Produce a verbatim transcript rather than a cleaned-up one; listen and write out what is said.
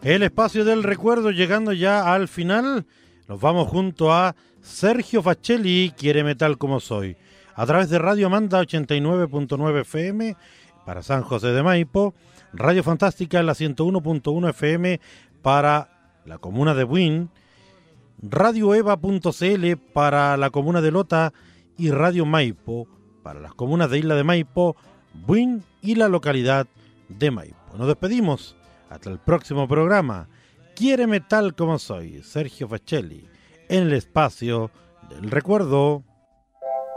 El espacio del recuerdo llegando ya al final. Nos vamos junto a Sergio Facelli, Quiéreme tal como soy, a través de Radio Manda ochenta y nueve punto nueve F M para San José de Maipo, Radio Fantástica en la ciento uno punto uno F M para la comuna de Buin, Radio Eva punto C L para la comuna de Lota y Radio Maipo para las comunas de Isla de Maipo, Buin y la localidad de Maipo. Nos despedimos hasta el próximo programa. Quiéreme tal como soy, Sergio Facelli, en el espacio del recuerdo.